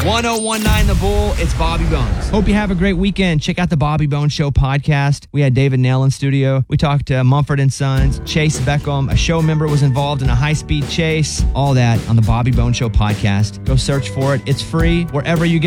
1019 The Bull, it's Bobby Bones. Hope you have a great weekend. Check out the Bobby Bones Show podcast. We had David Nail in studio. We talked to Mumford & Sons, Chase Beckham. A show member was involved in a high-speed chase. All that on the Bobby Bones Show podcast. Go search for it. It's free wherever you get